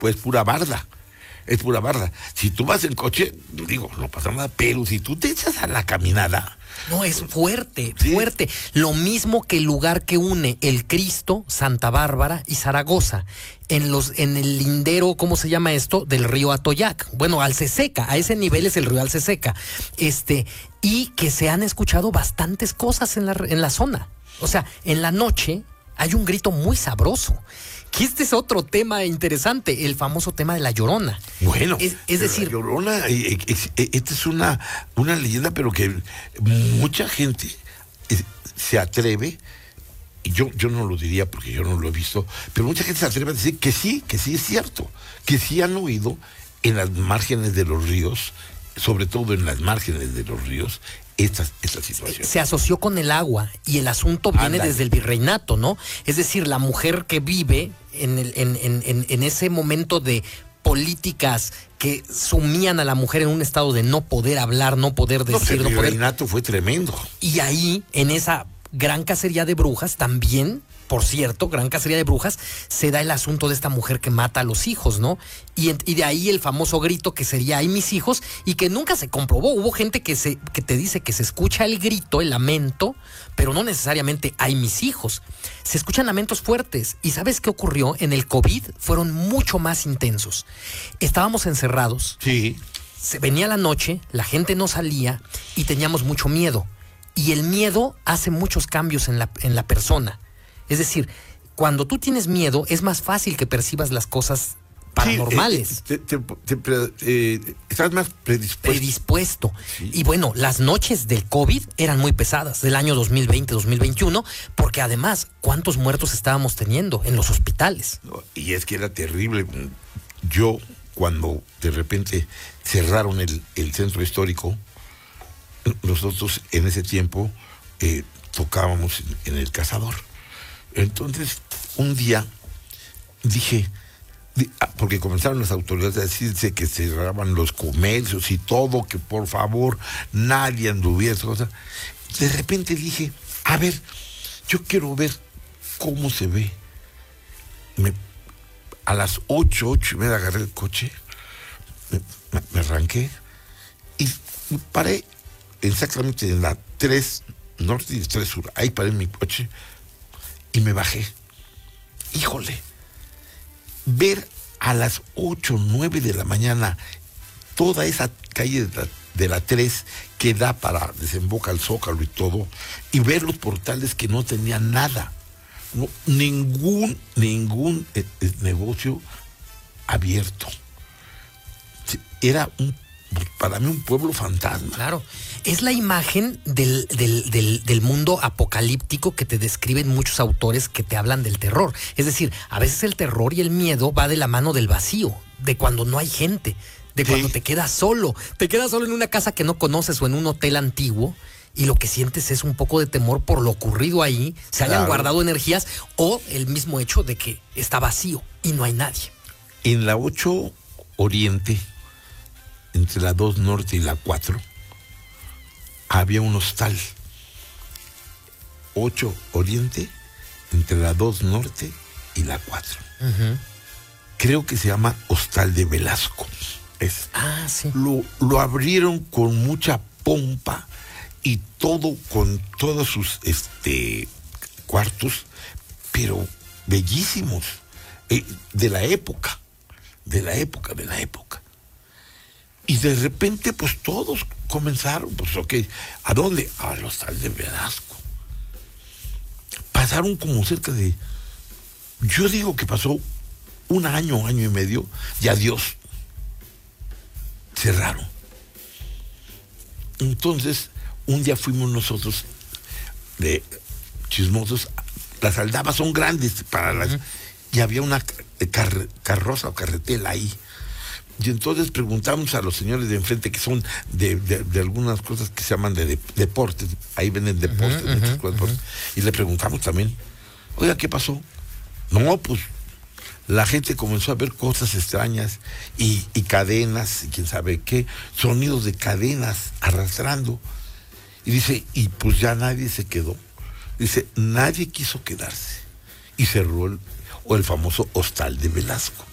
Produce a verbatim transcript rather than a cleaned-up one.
pues pura barda. Es pura barda. Si tú vas en coche, digo, no pasa nada, pero si tú te echas a la caminada... No, es fuerte, ¿sí? fuerte. Lo mismo que el lugar que une el Cristo, Santa Bárbara y Zaragoza, en los, en el lindero, ¿cómo se llama esto? Del río Atoyac. Bueno, Alceseca, a ese nivel es el río Alceseca. Este, y que se han escuchado bastantes cosas en la, en la zona. O sea, en la noche hay un grito muy sabroso. Que este es otro tema interesante, el famoso tema de la Llorona. Bueno, es, es decir, la Llorona, eh, eh, eh, esta es una, una leyenda, pero que mucha gente eh, se atreve, y yo, yo no lo diría porque yo no lo he visto, pero mucha gente se atreve a decir que sí, que sí es cierto, que sí han oído en las márgenes de los ríos, sobre todo en las márgenes de los ríos, Esta, esta situación. Se asoció con el agua y el asunto viene Ándale. desde el virreinato, ¿no? Es decir, la mujer que vive en, el, en, en, en, en ese momento de políticas que sumían a la mujer en un estado de no poder hablar, no poder decir, no, no el poder... virreinato fue tremendo. Y ahí, en esa gran cacería de brujas, también, por cierto, gran cacería de brujas, se da el asunto de esta mujer que mata a los hijos, ¿no? Y, en, y de ahí el famoso grito que sería "ay mis hijos", y que nunca se comprobó. Hubo gente que, se, que te dice que se escucha el grito, el lamento, pero no necesariamente "ay mis hijos". Se escuchan lamentos fuertes. ¿Y sabes qué ocurrió? En el COVID fueron mucho más intensos. Estábamos encerrados. Sí. Se venía la noche, la gente no salía y teníamos mucho miedo. Y el miedo hace muchos cambios en la, en la persona. Es decir, cuando tú tienes miedo, es más fácil que percibas las cosas paranormales. Sí, eh, te, te, te, eh, estás más predispuesto. Predispuesto. Sí. Y bueno, las noches del COVID eran muy pesadas, del año dos mil veinte, dos mil veintiuno, porque además, ¿cuántos muertos estábamos teniendo en los hospitales? No, y es que era terrible. Yo, cuando de repente cerraron el, el centro histórico, nosotros en ese tiempo eh, tocábamos en, en el Cazador. Entonces, un día dije, porque comenzaron las autoridades a decirse que cerraban los comercios y todo, que por favor nadie anduviera esa cosa. De repente dije, a ver, yo quiero ver cómo se ve. Me, a las ocho, ocho y media agarré el coche, me, me, me arranqué y me paré exactamente en la tres norte y tres sur. Ahí paré mi coche y me bajé. Híjole, ver a las ocho, nueve de la mañana toda esa calle de la, de la tres que da para desemboca al Zócalo y todo, y ver los portales que no tenían nada, no, ningún, ningún eh, eh, negocio abierto. Era un, para mí un pueblo fantasma. Claro, es la imagen del, del, del, del mundo apocalíptico que te describen muchos autores que te hablan del terror. Es decir, a veces el terror y el miedo va de la mano del vacío, de cuando no hay gente, de cuando sí. te quedas solo. Te quedas solo en una casa que no conoces o en un hotel antiguo y lo que sientes es un poco de temor por lo ocurrido ahí, se hayan claro. guardado energías o el mismo hecho de que está vacío y no hay nadie. En la ocho Oriente, entre la dos Norte y la cuatro, había un hostal. ocho Oriente, entre la dos Norte y la cuatro. Uh-huh. Creo que se llama Hostal de Velasco. Es, ah, sí. Lo, lo abrieron con mucha pompa y todo, con todos sus este, cuartos, pero bellísimos, eh, de la época, de la época, de la época. Y de repente, pues todos comenzaron, pues ok, ¿a dónde? Al Hostal de Velasco. Pasaron como cerca de, yo digo que pasó un año, año y medio, y adiós. Cerraron. Entonces, un día fuimos nosotros de chismosos, las aldabas son grandes para las, uh-huh. y había una car- carroza o carretela ahí. Y entonces preguntamos a los señores de enfrente, que son de, de, de algunas cosas que se llaman de, de deportes, ahí venden deportes, uh-huh, muchas cosas, uh-huh. y le preguntamos también, oiga, ¿qué pasó? No, pues la gente comenzó a ver cosas extrañas y, y cadenas, y quién sabe qué, sonidos de cadenas arrastrando. Y dice, y pues ya nadie se quedó. Dice, nadie quiso quedarse. Y cerró el, o el famoso Hostal de Velasco.